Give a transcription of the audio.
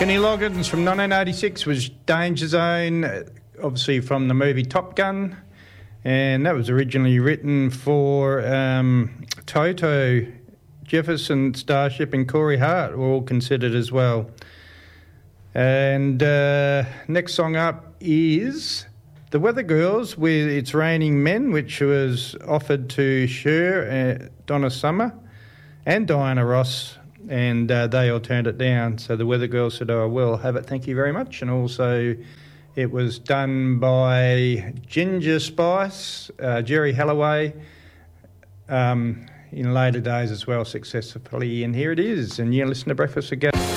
Kenny Loggins from 1986 was Danger Zone, obviously from the movie Top Gun, and that was originally written for Toto, Jefferson Starship and Corey Hart were all considered as well. And next song up is The Weather Girls with It's Raining Men, which was offered to Cher, Donna Summer and Diana Ross, and they all turned it down. So the Weather Girls said, "Oh, we'll have it, thank you very much." And also it was done by Ginger Spice, Jerry Halliway, in later days as well, successfully. And here it is, and you listen to Breakfast with Gaz.